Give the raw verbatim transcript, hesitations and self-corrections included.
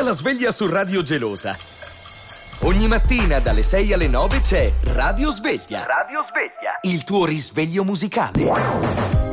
la sveglia su Radio Gelosa. Ogni mattina dalle sei alle nove c'è Radio Sveglia. Radio Sveglia. Il tuo risveglio musicale.